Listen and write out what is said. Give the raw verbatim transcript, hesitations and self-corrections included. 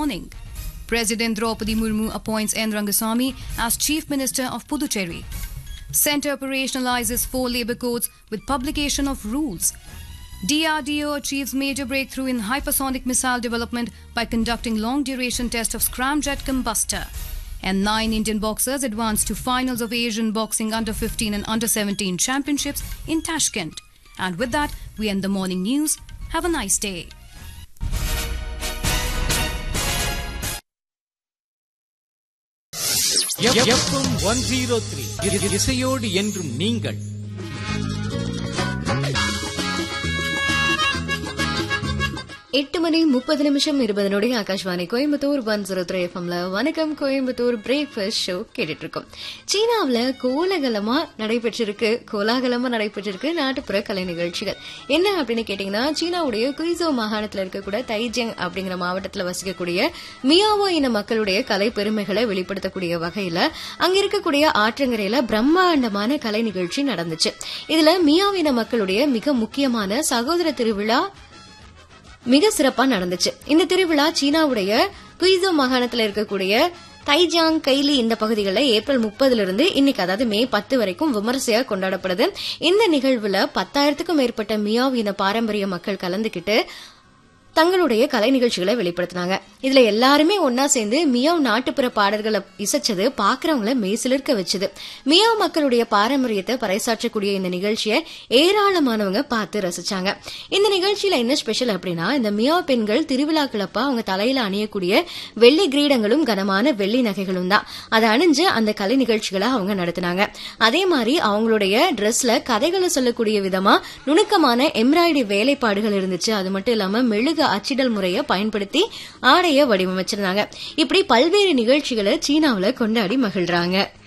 morning. President Draupadi Murmu appoints N. Rangasamy as Chief Minister of Puducherry. Centre operationalizes four labour codes with publication of rules. D R D O achieves major breakthrough in hypersonic missile development by conducting long-duration test of scramjet combustor. And nine Indian boxers advance to finals of Asian Boxing Under fifteen and Under seventeen Championships in Tashkent. And with that, we end the morning news. Have a nice day. FM one zero three இசையோடு என்றும் நீங்கள். எட்டு மணி முப்பது நிமிஷம் இருபது நொடி Akashvani Coimbatore one zero three எஃப்எம்ல வணக்கம் கோயம்புத்தூர் பிரேக்ஃபாஸ்ட் ஷோ கேட்டுட்டு இருக்கோம். சீனாவில கோலாகலமா நடைபெற்றிருக்கு கோலாகலமா நடைபெற்றிருக்கு நாட்டுப்புற கலை நிகழ்ச்சிகள். என்ன அப்படின்னு கேட்டீங்கன்னா, சீனாவுடைய குய்சோ மாகாணத்தில் இருக்கக்கூடிய தைஜியாங் அப்படிங்கிற மாவட்டத்தில் வசிக்கக்கூடிய மியாவோ இன மக்களுடைய கலை பெருமைகளை வெளிப்படுத்தக்கூடிய வகையில அங்க இருக்கக்கூடிய ஆற்றங்கரையில பிரம்மாண்டமான கலை நிகழ்ச்சி நடந்துச்சு. இதுல மியாவோ இன மக்களுடைய மிக முக்கியமான சகோதர திருவிழா மிக சிறப்பா நடந்துச்சு. இந்த திருவிழா சீனாவுடைய குய்சோ மாகாணத்தில் இருக்கக்கூடிய தைஜியாங் கைலி இந்த பகுதிகளில் ஏப்ரல் முப்பதுல இருந்து இன்னைக்கு அதாவது மே பத்து வரைக்கும் விமரிசையா கொண்டாடப்படுது. இந்த நிகழ்வுல பத்தாயிரத்துக்கும் மேற்பட்ட மியாவ் இன பாரம்பரிய மக்கள் கலந்துகிட்டு தங்களுடைய கலை நிகழ்ச்சிகளை வெளிப்படுத்தினாங்க. இதுல எல்லாருமே ஒன்னா சேர்ந்து மியாவ் நாட்டுப்புற பாடல்களை இசைச்சது பாக்குறவங்கள மெய்சிலிர்க்க வச்சது. மியாவ் மக்களுடைய பாரம்பரியத்தை பறைசாற்றக்கூடிய இந்த நிகழ்ச்சியை ஏராளமானவங்க பார்த்து ரசிச்சாங்க. இந்த நிகழ்ச்சியில என்ன ஸ்பெஷல் அப்படின்னா, இந்த மியாவ் பெண்கள் திருவிழாக்களப்ப அவங்க தலையில அணியக்கூடிய வெள்ளி கிரீடங்களும் கனமான வெள்ளி நகைகளும் தான். அதை அணிஞ்சு அந்த கலை நிகழ்ச்சிகளை அவங்க நடத்தினாங்க. அதே மாதிரி அவங்களுடைய டிரெஸ்ல கதைகளை சொல்லக்கூடிய விதமா நுணுக்கமான எம்ப்ராய்டரி வேலைப்பாடுகள் இருந்துச்சு. அது மட்டும் இல்லாம மெழுகு அச்சிடல் முறையை பயன்படுத்தி ஆடைய வடிவமைச்சிருந்தாங்க. இப்படி பல்வேறு நிகழ்ச்சிகளை சீனாவுல கொண்டாடி மகிழ்றாங்க.